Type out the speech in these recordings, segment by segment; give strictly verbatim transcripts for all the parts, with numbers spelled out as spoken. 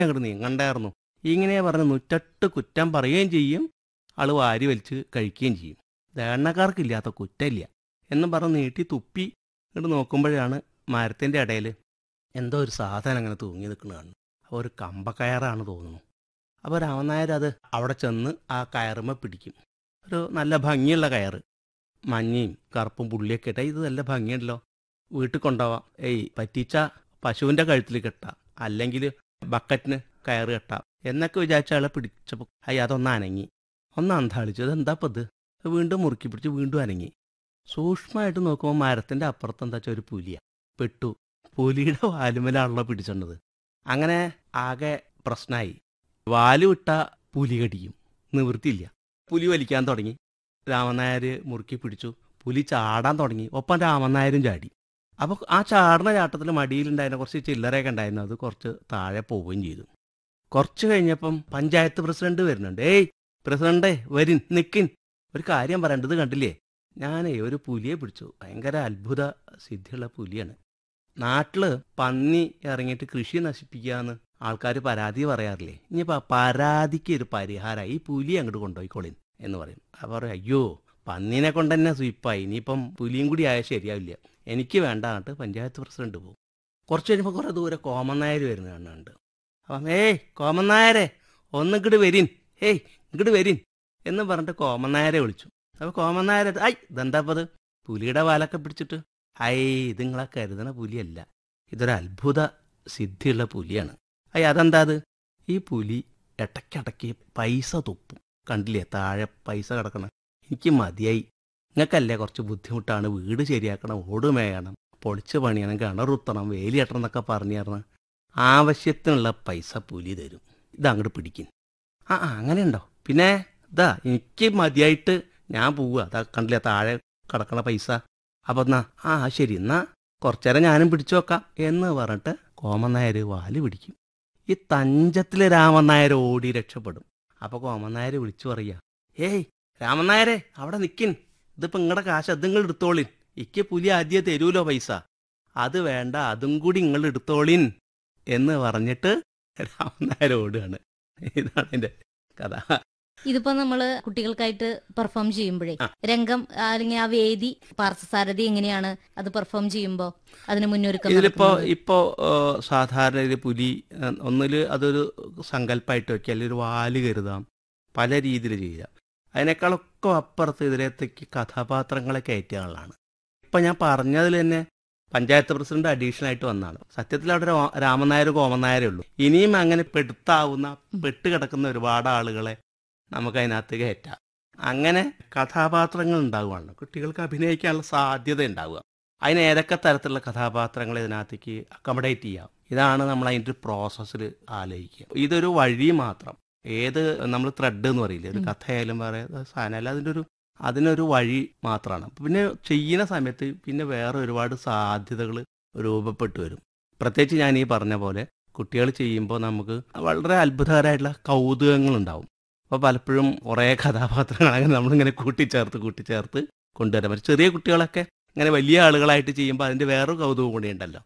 അങ്ങോട്ട് നീങ്ങണ്ടായിരുന്നു. ഇങ്ങനെ പറഞ്ഞ് നൂറ്റെട്ട് കുറ്റം പറയുകയും ചെയ്യും, ആള് വാരി വലിച്ച് കഴിക്കുകയും ചെയ്യും. ദണ്ണക്കാർക്കില്ലാത്ത കുറ്റമില്ല എന്നും പറഞ്ഞ് നീട്ടി തുപ്പി ഇങ്ങോട്ട് നോക്കുമ്പോഴാണ് മരത്തിൻ്റെ ഇടയിൽ എന്തോ ഒരു സാധനം അങ്ങനെ തൂങ്ങി നിൽക്കുന്നതാണ്. അപ്പോൾ ഒരു കമ്പക്കയറാണ് തോന്നുന്നു. അപ്പോൾ രാമനായർ അത് അവിടെ ചെന്ന് ആ കയറുമ്പോൾ പിടിക്കും. ഒരു നല്ല ഭംഗിയുള്ള കയറ്, മഞ്ഞയും കറുപ്പും പുള്ളിയൊക്കെ ഇട്ടാൽ ഇത് നല്ല ഭംഗിയുണ്ടല്ലോ, വീട്ടിൽ കൊണ്ടുപോവാം. ഏയ് പറ്റിച്ച പശുവിൻ്റെ കഴുത്തിൽ കെട്ടാം, അല്ലെങ്കിൽ ബക്കറ്റിന് കയറ് കെട്ടാം എന്നൊക്കെ വിചാരിച്ച ആളെ പിടിച്ചപ്പോൾ അയ്യ അതൊന്ന് അനങ്ങി, ഒന്ന് അന്താളിച്ചു. അതെന്താ അപ്പം ഇത്? വീണ്ടും മുറുക്കി പിടിച്ച് വീണ്ടും അനങ്ങി. സൂക്ഷ്മമായിട്ട് നോക്കുമ്പോൾ മരത്തിൻ്റെ അപ്പുറത്ത് എന്താ വെച്ചാൽ ഒരു പുലിയാണ്. പെട്ടു. പുലിയുടെ വാലുമലാണല്ലോ പിടിച്ചോണ്ടത്. അങ്ങനെ ആകെ പ്രശ്നമായി. വാല് വിട്ട പുലി കടിക്കും, നിവൃത്തിയില്ല. പുലി വലിക്കാൻ തുടങ്ങി. രാമനായർ മുറുക്കി പിടിച്ചു. പുലി ചാടാൻ തുടങ്ങി. ഒപ്പം രാമനായരും ചാടി. അപ്പോൾ ആ ചാടുന്ന ചാട്ടത്തിൽ മടിയിലുണ്ടായിരുന്ന കുറച്ച് ചില്ലറയൊക്കെ ഉണ്ടായിരുന്നു, അത് കുറച്ച് താഴെ പോവുകയും ചെയ്തു. കുറച്ച് കഴിഞ്ഞപ്പം പഞ്ചായത്ത് പ്രസിഡന്റ് വരുന്നുണ്ട്. ഏയ് പ്രസിഡന്റേ വരിൻ, നിൽക്കിൻ, ഒരു കാര്യം പറയേണ്ടത് കണ്ടില്ലേ, ഞാനേ ഒരു പുലിയെ പിടിച്ചു, ഭയങ്കര അത്ഭുത സിദ്ധിയുള്ള പുലിയാണ്. നാട്ടിൽ പന്നി ഇറങ്ങിയിട്ട് കൃഷി നശിപ്പിക്കാന്ന് ആൾക്കാർ പരാതി പറയാറില്ലേ, ഇനിയിപ്പോൾ പരാതിക്ക് ഒരു പരിഹാരമായി ഈ പുലി അങ്ങോട്ട് കൊണ്ടുപോയിക്കോളിൻ എന്ന് പറയും. അപ്പോൾ പറയും അയ്യോ പന്നീനെ കൊണ്ട് തന്നെ സ്വീപ്പായി, ഇനിയിപ്പം പുലിയും കൂടി ആയാൽ ശരിയാവില്ല, എനിക്ക് വേണ്ട എന്നിട്ട് പഞ്ചായത്ത് പ്രസിഡന്റ് പോകും. കുറച്ച് കഴിയുമ്പോൾ കുറേ ദൂരെ കോമന്നായർ വരുന്ന കാണുന്നുണ്ട്. അപ്പം ഏയ് കോമന്നായരെ ഒന്നിങ്ങോട്ട് വരിൻ, ഏയ് ഇങ്ങോട്ട് വരിൻ എന്ന് പറഞ്ഞിട്ട് കോമന്നായരെ വിളിച്ചു. അപ്പോൾ കോമന്നായരെ ഐ ഇതെന്താപ്പത്, പുലിയുടെ വാലൊക്കെ പിടിച്ചിട്ട്, ഐ ഇത് നിങ്ങളെ കരുതണ പുലിയല്ല, ഇതൊരു അത്ഭുത സിദ്ധിയുള്ള പുലിയാണ്. അയ്യ അതെന്താ അത്? ഈ പുലി ഇടയ്ക്കിടയ്ക്ക് പൈസ തുപ്പും, കണ്ടില്ലേ താഴെ പൈസ കിടക്കണം, എനിക്ക് മതിയായി, നിങ്ങൾക്കല്ലേ കുറച്ച് ബുദ്ധിമുട്ടാണ്, വീട് ശരിയാക്കണം, ഓട് മേയണം, പൊളിച്ച് പണിയണം, കിണറുത്തണം, വേലി കെട്ടണം എന്നൊക്കെ പറഞ്ഞു തരണം, ആവശ്യത്തിനുള്ള പൈസ പുലി തരും, ഇതങ്ങോട്ട് പിടിക്കും. ആ ആ അങ്ങനെയുണ്ടോ, പിന്നെ ഇതാ എനിക്ക് മതിയായിട്ട് ഞാൻ പോവുക, അതാ കണ്ടില്ലേ താഴെ കിടക്കണ പൈസ, അപ്പം എന്നാ ആ ശരി എന്നാ കുറച്ചേരം ഞാനും പിടിച്ചു വെക്കാം എന്ന് പറഞ്ഞിട്ട് കോമന്നായർ വാല് പിടിക്കും. ഈ തഞ്ചത്തിലെ രാമനായർ ഓടി രക്ഷപ്പെടും. അപ്പോൾ കോമന്നായർ വിളിച്ചു പറയുക, ഏയ് രാമനായരെ അവിടെ നിൽക്കിൻ, ഇതിപ്പോൾ നിങ്ങളുടെ കാശ് അത് നിങ്ങൾ എടുത്തോളിൻ, ഇക്ക് പുലി ആദ്യം തരൂലോ പൈസ, അത് വേണ്ട അതും കൂടി നിങ്ങൾ എടുത്തോളിൻ എന്ന് പറഞ്ഞിട്ട് രാമനായർ ഓടുകയാണ്. ഇതാണ് എൻ്റെ കഥ. ഇതിപ്പോ നമ്മള് കുട്ടികൾക്കായിട്ട് പെർഫോം ചെയ്യുമ്പോഴേ രംഗം അല്ലെങ്കിൽ ആ വേദി പാർത്ഥസാരഥി എങ്ങനെയാണ് അത് പെർഫോം ചെയ്യുമ്പോ അതിന് മുന്നൊരുക്കം? ഇതിലിപ്പോ ഇപ്പോ സാധാരണ ഒരു പുലി ഒന്നിൽ അതൊരു സങ്കല്പമായിട്ട് വെക്കുക, അല്ലെങ്കിൽ ഒരു വാല് കരുതാം, പല രീതിയിൽ ചെയ്യാം. അതിനേക്കാളൊക്കെ അപ്പുറത്ത് ഇതിലേക്ക് കഥാപാത്രങ്ങളെ കയറ്റുകളാണ്. ഇപ്പൊ ഞാൻ പറഞ്ഞതിൽ തന്നെ പഞ്ചായത്ത് പ്രസിഡന്റ് അഡീഷണൽ ആയിട്ട് വന്നതാണ്. സത്യത്തിൽ അവിടെ രാമനായർ കോമനായരേ ഉള്ളൂ. ഇനിയും അങ്ങനെ പെടുത്താവുന്ന പെട്ട് കിടക്കുന്ന ഒരുപാട് ആളുകളെ നമുക്ക് അതിനകത്ത് കയറ്റാം. അങ്ങനെ കഥാപാത്രങ്ങൾ ഉണ്ടാവുകയാണ്, കുട്ടികൾക്ക് അഭിനയിക്കാനുള്ള സാധ്യത ഉണ്ടാവുക. അതിന് ഏതൊക്കെ തരത്തിലുള്ള കഥാപാത്രങ്ങൾ ഇതിനകത്തേക്ക് അക്കോമഡേറ്റ് ചെയ്യാം, ഇതാണ് നമ്മൾ അതിൻ്റെ ഒരു പ്രോസസ്സിൽ ആലോചിക്കുക. ഇതൊരു വഴി മാത്രം. ഏത് നമ്മൾ ത്രെഡ് എന്ന് പറയില്ലേ, ഒരു കഥയായാലും വേറെ സാധനമായാലും അതിൻ്റെ ഒരു അതിനൊരു വഴി മാത്രമാണ്. പിന്നെ ചെയ്യുന്ന സമയത്ത് പിന്നെ വേറെ ഒരുപാട് സാധ്യതകൾ രൂപപ്പെട്ടു വരും. പ്രത്യേകിച്ച് ഞാൻ ഈ പറഞ്ഞ പോലെ കുട്ടികൾ ചെയ്യുമ്പോൾ നമുക്ക് വളരെ അത്ഭുതകരമായിട്ടുള്ള കൗതുകങ്ങളുണ്ടാവും. അപ്പോൾ പലപ്പോഴും കുറേ കഥാപാത്രങ്ങൾ അങ്ങനെ നമ്മളിങ്ങനെ കൂട്ടിച്ചേർത്ത് കൂട്ടിച്ചേർത്ത് കൊണ്ടുവരാൻ പറ്റും. ചെറിയ കുട്ടികളൊക്കെ ഇങ്ങനെ വലിയ ആളുകളായിട്ട് ചെയ്യുമ്പോൾ അതിൻ്റെ വേറൊരു കൗതുകം കൂടി ഉണ്ടല്ലോ.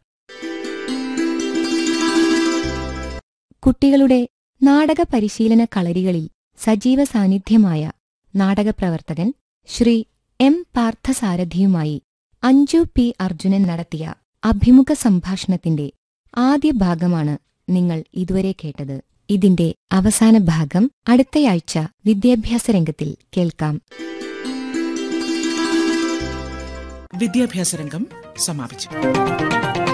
കുട്ടികളുടെ നാടക പരിശീലന കളരികളിൽ സജീവ സാന്നിധ്യമായ നാടകപ്രവർത്തകൻ ശ്രീ എം പാർത്ഥസാരഥിയുമായി അഞ്ജു പി അർജുനൻ നടത്തിയ അഭിമുഖ സംഭാഷണത്തിന്റെ ആദ്യ ഭാഗമാണ് നിങ്ങൾ ഇതുവരെ കേട്ടത്. ഇതിന്റെ അവസാന ഭാഗം അടുത്തയാഴ്ച വിദ്യാഭ്യാസ രംഗത്തിൽ കേൾക്കാം. വിദ്യാഭ്യാസ രംഗം സമാപിച്ചു.